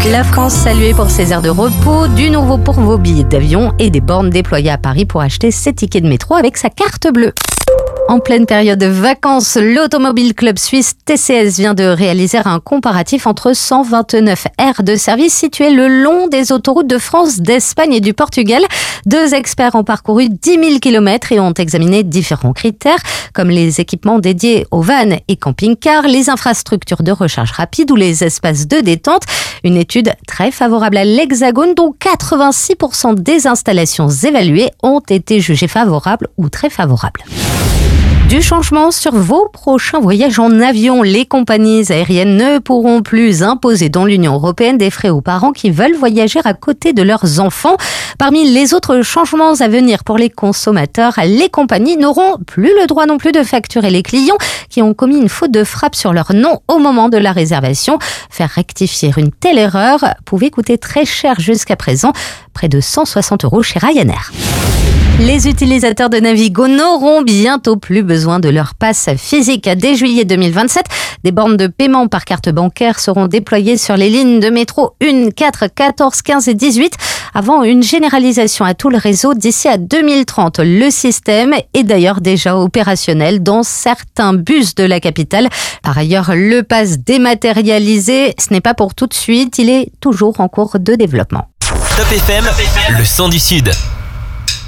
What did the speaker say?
La France saluée pour ses aires de repos, du nouveau pour vos billets d'avion et des bornes déployées à Paris pour acheter ses tickets de métro avec sa carte bleue. En pleine période de vacances, l'Automobile Club Suisse TCS vient de réaliser un comparatif entre 129 aires de service situées le long des autoroutes de France, d'Espagne et du Portugal. 2 experts ont parcouru 10 000 km et ont examiné différents critères, comme les équipements dédiés aux vannes et camping-cars, les infrastructures de recharge rapide ou les espaces de détente. Une étude très favorable à l'Hexagone, dont 86% des installations évaluées ont été jugées favorables ou très favorables. Du changement sur vos prochains voyages en avion. Les compagnies aériennes ne pourront plus imposer dans l'Union européenne des frais aux parents qui veulent voyager à côté de leurs enfants. Parmi les autres changements à venir pour les consommateurs, les compagnies n'auront plus le droit non plus de facturer les clients qui ont commis une faute de frappe sur leur nom au moment de la réservation. Faire rectifier une telle erreur pouvait coûter très cher jusqu'à présent, près de 160 € chez Ryanair. Les utilisateurs de Navigo n'auront bientôt plus besoin de leur passe physique. Dès juillet 2027, des bornes de paiement par carte bancaire seront déployées sur les lignes de métro 1, 4, 14, 15 et 18, avant une généralisation à tout le réseau d'ici à 2030. Le système est d'ailleurs déjà opérationnel dans certains bus de la capitale. Par ailleurs, le pass dématérialisé, ce n'est pas pour tout de suite, il est toujours en cours de développement. Top FM, le son du Sud.